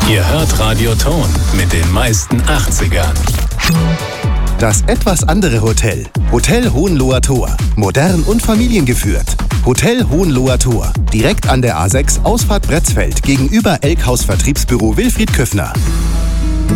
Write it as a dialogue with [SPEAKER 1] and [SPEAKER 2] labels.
[SPEAKER 1] Ihr hört Radio Ton mit den meisten 80ern.
[SPEAKER 2] Das etwas andere Hotel. Hotel Hohenloher Tor. Modern und familiengeführt. Hotel Hohenloher Tor. Direkt an der A6 Ausfahrt Bretzfeld gegenüber Elkhaus Vertriebsbüro Wilfried Köffner.